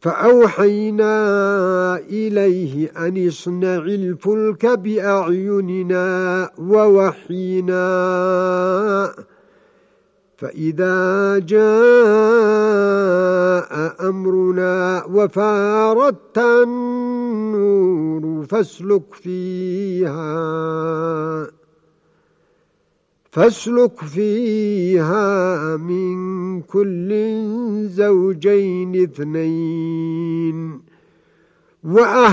فأوحينا إليه أن اصنع الفلك بأعيننا ووحينا فإذا جاء أمرنا وفارت النور فاسلك فيها من كل زوجين اثنين